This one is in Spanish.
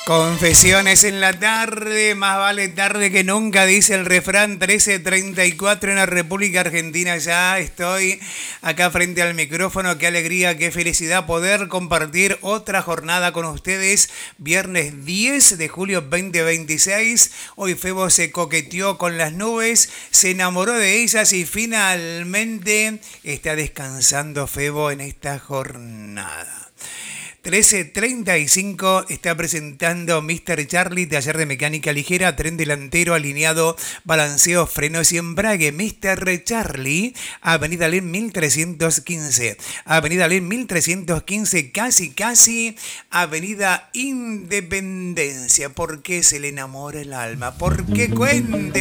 Confesiones en la tarde, más vale tarde que nunca, dice el refrán. 13:34 en la República Argentina. Ya estoy acá frente al micrófono. Qué alegría, qué felicidad poder compartir otra jornada con ustedes. Viernes 10 de julio 2026. Hoy Febo se coqueteó con las nubes, se enamoró de ellas y finalmente está descansando Febo en esta jornada. 13:35 está presentando Mr. Charlie, taller de mecánica ligera, tren delantero alineado, balanceo, frenos y embrague. Mr. Charlie, Avenida Len 1315. Avenida Len 1315, casi Avenida Independencia. ¿Por qué se le enamora el alma? ¿Por qué? Cuénteme.